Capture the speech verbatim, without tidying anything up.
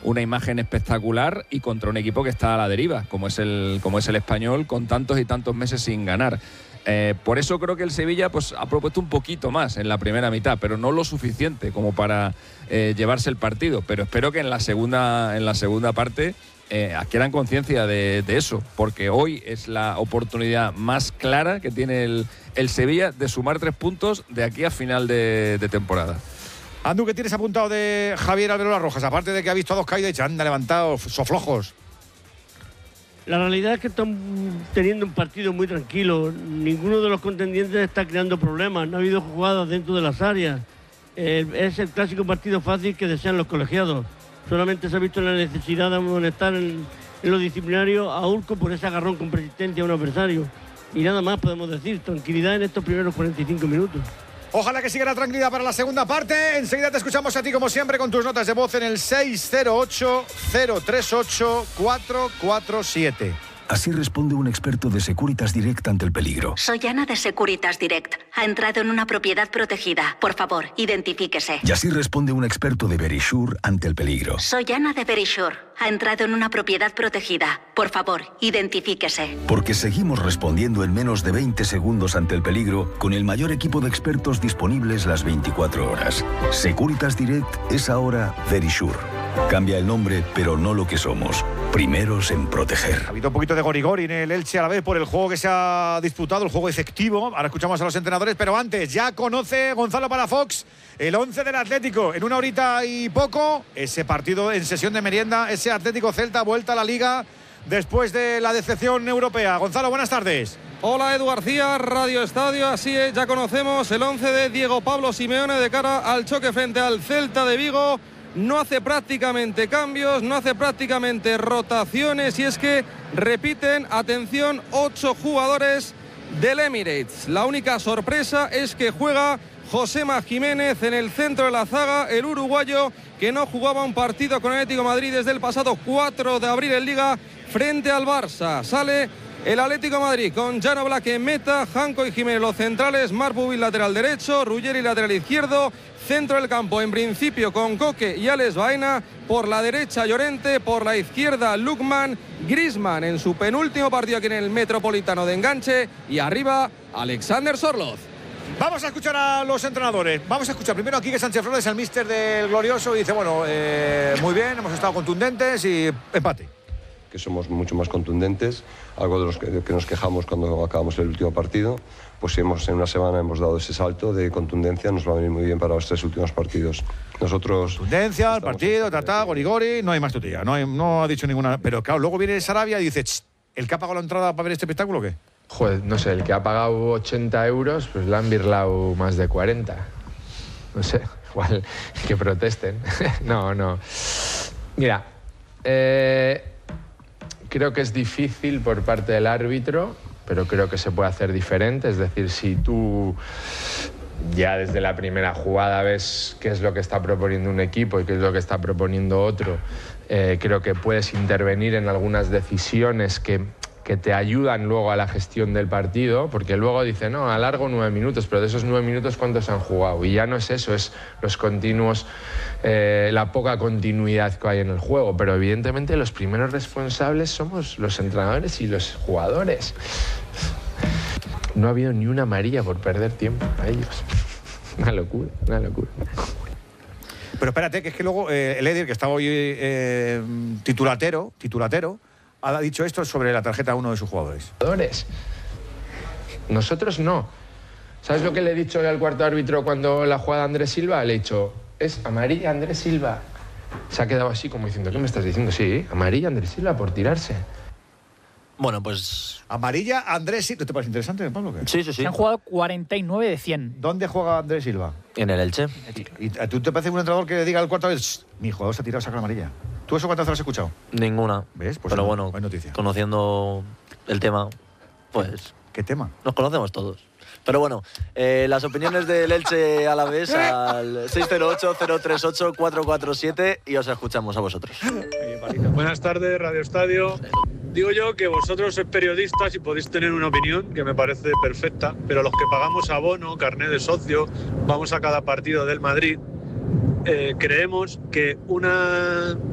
una imagen espectacular y contra un equipo que está a la deriva, como es el, como es el Español, con tantos y tantos meses sin ganar. Eh, por eso creo que el Sevilla pues, ha propuesto un poquito más en la primera mitad, pero no lo suficiente como para eh, llevarse el partido. Pero espero que en la segunda, en la segunda parte eh, adquieran conciencia de, de eso, porque hoy es la oportunidad más clara que tiene el, el Sevilla de sumar tres puntos de aquí a final de, de temporada. Andu, ¿qué tienes apuntado de Javier Alberola Rojas? Aparte de que ha visto a dos caídas y dicho, anda, levantados, soflojos. La realidad es que están teniendo un partido muy tranquilo. Ninguno de los contendientes está creando problemas. No ha habido jugadas dentro de las áreas. Eh, es el clásico partido fácil que desean los colegiados. Solamente se ha visto la necesidad de amonestar en, en lo disciplinario a Urco por ese agarrón con persistencia a un adversario. Y nada más podemos decir. Tranquilidad en estos primeros cuarenta y cinco minutos. Ojalá que siga la tranquilidad para la segunda parte. Enseguida te escuchamos a ti, como siempre, con tus notas de voz en el seis cero ocho, cero tres ocho, cuatro cuatro siete. Así responde un experto de Securitas Direct ante el peligro. Soy Ana de Securitas Direct. Ha entrado en una propiedad protegida. Por favor, identifíquese. Y así responde un experto de Verisure ante el peligro. Soy Ana de Verisure. Ha entrado en una propiedad protegida. Por favor, identifíquese. Porque seguimos respondiendo en menos de veinte segundos ante el peligro con el mayor equipo de expertos disponibles las veinticuatro horas. Securitas Direct es ahora Verisure. Cambia el nombre, pero no lo que somos. Primeros en proteger. Ha habido un poquito de gorigori en el Elche a la vez por el juego que se ha disputado, el juego efectivo. Ahora escuchamos a los entrenadores, pero antes ya conoce Gonzalo Palafox el once del Atlético. En una horita y poco, ese partido en sesión de merienda, ese Atlético Celta, vuelta a la Liga después de la decepción europea. Gonzalo, buenas tardes. Hola, Edu García, Radio Estadio. Así es, ya conocemos el once de Diego Pablo Simeone de cara al choque frente al Celta de Vigo. No hace prácticamente cambios, no hace prácticamente rotaciones y es que repiten, atención, ocho jugadores del Emirates. La única sorpresa es que juega Josema Jiménez en el centro de la zaga, el uruguayo que no jugaba un partido con el Atlético de Madrid desde el pasado cuatro de abril en Liga frente al Barça. Sale el Atlético de Madrid con Jan Oblak en meta, Janko y Jiménez los centrales, Marc lateral derecho, Ruggeri lateral izquierdo. Centro del campo, en principio con Coque y Alex Baena, por la derecha Llorente, por la izquierda Lukman, Griezmann en su penúltimo partido aquí en el Metropolitano de enganche y arriba Alexander Sorloth. Vamos a escuchar a los entrenadores. Vamos a escuchar primero a Quique Sánchez Flores, el míster del Glorioso, y dice, bueno, eh, muy bien, hemos estado contundentes y empate. Que somos mucho más contundentes, algo de los que, que nos quejamos cuando acabamos el último partido, pues hemos, en una semana hemos dado ese salto de contundencia, nos va a venir muy bien para los tres últimos partidos. Nosotros... Contundencia, el partido, tata, gorigori, no hay más tutilla, no, hay, no ha dicho ninguna... Pero claro, luego viene Sarabia y dice, ¿el que ha pagado la entrada para ver este espectáculo o qué? Joder, no sé, el que ha pagado ochenta euros, pues le han birlado más de cuarenta. No sé, igual que protesten. no, no. Mira, eh... creo que es difícil por parte del árbitro, pero creo que se puede hacer diferente. Es decir, si tú ya desde la primera jugada ves qué es lo que está proponiendo un equipo y qué es lo que está proponiendo otro, eh, creo que puedes intervenir en algunas decisiones que, que te ayudan luego a la gestión del partido, porque luego dicen, no, a largo nueve minutos, pero de esos nueve minutos, ¿cuántos han jugado? Y ya no es eso, es los continuos... Eh, la poca continuidad que hay en el juego, pero evidentemente los primeros responsables somos los entrenadores y los jugadores. No ha habido ni una amarilla por perder tiempo a ellos. Una locura, una locura. Pero espérate, que es que luego eh, el Edir, que estaba hoy eh, titulatero, titulatero, ha dicho esto sobre la tarjeta a uno de sus jugadores. Jugadores. Nosotros no. ¿Sabes lo que le he dicho al cuarto árbitro cuando la jugada de Andrés Silva? Le he dicho... es amarilla Andrés Silva. Se ha quedado así como diciendo, ¿qué me estás diciendo? Sí, amarilla Andrés Silva por tirarse. Bueno, pues... Amarilla Andrés Silva. ¿Te parece interesante, Pablo? ¿Qué? Sí, sí, sí. Se han jugado cuarenta y nueve de cien. ¿Dónde juega Andrés Silva? En el Elche. ¿Y a tú te parece un entrenador que diga al cuarto vez, mi jugador se ha tirado, saca la amarilla? ¿Tú eso cuántas veces has escuchado? Ninguna. ¿Ves? Pues pero no, bueno, conociendo el tema, pues... ¿Qué tema? Nos conocemos todos. Pero bueno, eh, las opiniones del Elche Alavés al seis cero ocho, cero tres ocho, cuatro cuatro siete y os escuchamos a vosotros. Buenas tardes, Radio Estadio. Digo yo que vosotros sois periodistas y podéis tener una opinión que me parece perfecta, pero los que pagamos abono, carné de socio, vamos a cada partido del Madrid, eh, creemos que una